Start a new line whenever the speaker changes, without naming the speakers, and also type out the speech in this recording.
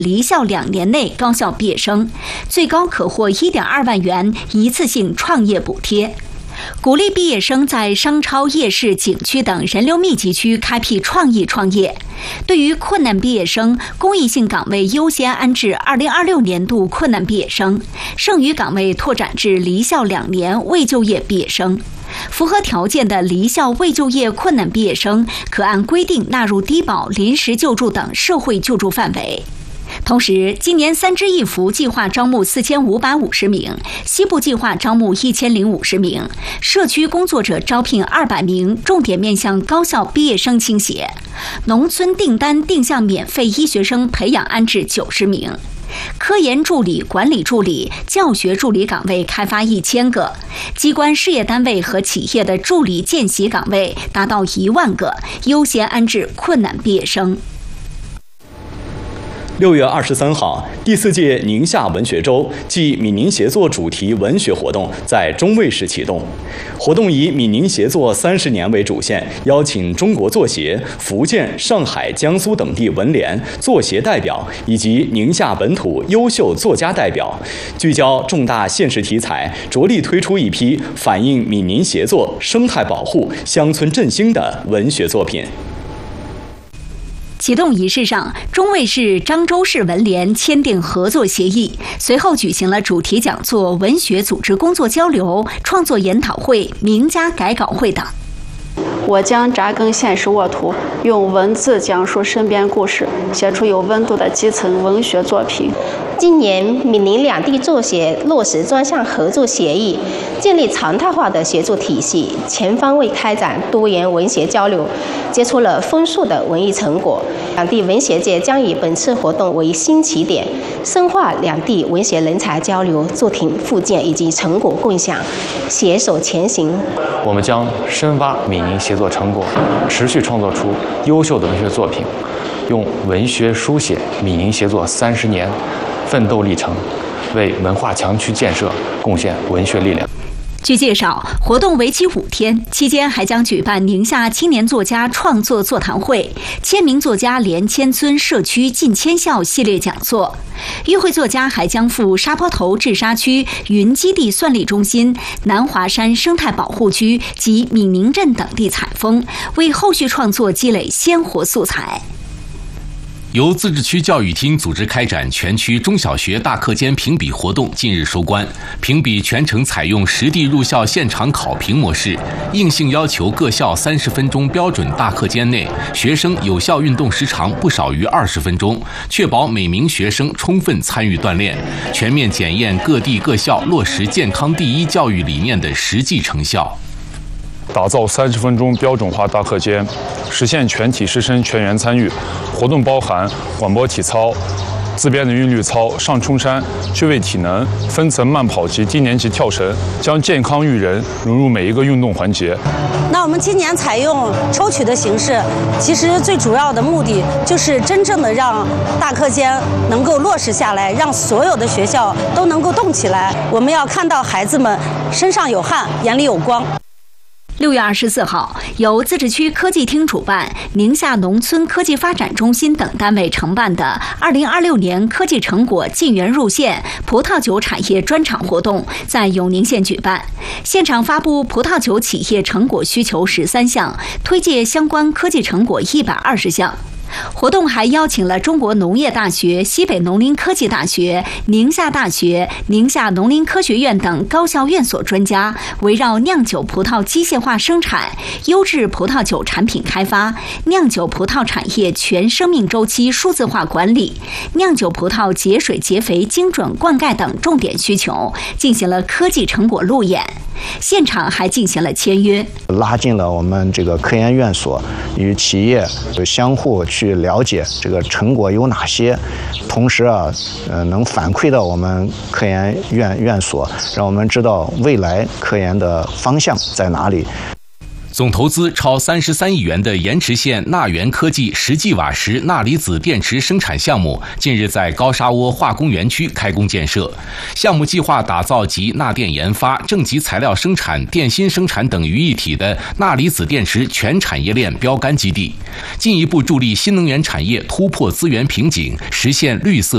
离校2年内高校毕业生，最高可获1.2万元一次性创业补贴。鼓励毕业生在商超、夜市、景区等人流密集区开辟创意创业。对于困难毕业生，公益性岗位优先安置2026年度困难毕业生，剩余岗位拓展至离校2年未就业毕业生。符合条件的离校未就业困难毕业生，可按规定纳入低保、临时救助等社会救助范围。同时，今年3支一扶计划招募4550名，西部计划招募1050名，社区工作者招聘200名，重点面向高校毕业生倾斜。农村订单定向免费医学生培养安置90名。科研助理、管理助理、教学助理岗位开发1000个，机关事业单位和企业的助理见习岗位达到1万个，优先安置困难毕业生。
6月23号，第4届宁夏文学周暨闽宁协作主题文学活动在中卫市启动。活动以闽宁协作30年为主线，邀请中国作协、福建、上海、江苏等地文联、作协代表以及宁夏本土优秀作家代表，聚焦重大现实题材，着力推出一批反映闽宁协作、生态保护、乡村振兴的文学作品。
启动仪式上，中卫市、漳州市文联签订合作协议，随后举行了主题讲座、文学组织工作交流、创作研讨会、名家改稿会等。
我将扎根现实沃土，用文字讲述身边故事，写出有温度的基层文学作品。
今年闽宁两地作协落实专项合作协议，建立常态化的协作体系，全方位开展多元文学交流，结出了丰硕的文艺成果。两地文学界将以本次活动为新起点，深化两地文学人才交流、作品复健以及成果共享，携手前行。
我们将深挖闽宁协作成果，持续创作出优秀的文学作品，用文学书写闽宁协作30年奋斗历程，为文化强区建设贡献文学力量。
据介绍，活动为期5天，期间还将举办宁夏青年作家创作座谈会、签名作家连千村社区进千校系列讲座。与会作家还将赴沙坡头治沙区云基地算力中心、南华山生态保护区及闽宁镇等地采风，为后续创作积累鲜活素材。
由自治区教育厅组织开展全区中小学大课间评比活动近日收官，评比全程采用实地入校现场考评模式，硬性要求各校30分钟标准大课间内，学生有效运动时长不少于20分钟，确保每名学生充分参与锻炼，全面检验各地各校落实健康第一教育理念的实际成效。
打造30分钟标准化大课间，实现全体师生全员参与。活动包含广播体操、自编的韵律操、上冲山、趣味体能、分层慢跑及低年级跳绳，将健康育人融入每一个运动环节。
那我们今年采用抽取的形式，其实最主要的目的就是真正的让大课间能够落实下来，让所有的学校都能够动起来。我们要看到孩子们身上有汗，眼里有光。
6月24号，由自治区科技厅主办、宁夏农村科技发展中心等单位承办的2026年科技成果进园入县葡萄酒产业专场活动在永宁县举办，现场发布葡萄酒企业成果需求13项，推介相关科技成果120项。活动还邀请了中国农业大学、西北农林科技大学、宁夏大学、宁夏农林科学院等高校院所专家，围绕酿酒葡萄机械化生产、优质葡萄酒产品开发、酿酒葡萄产业全生命周期数字化管理、酿酒葡萄节水节肥精准灌溉等重点需求，进行了科技成果路演。现场还进行了签约，
拉近了我们这个科研院所与企业相互去了解这个成果有哪些，同时能反馈到我们科研院所，让我们知道未来科研的方向在哪里。
总投资超33亿元的盐池县钠源科技实际瓦石钠离子电池生产项目近日在高沙窝化工园区开工建设。项目计划打造集钠电研发、正极材料生产、电芯生产等于一体的钠离子电池全产业链标杆基地，进一步助力新能源产业突破资源瓶颈，实现绿色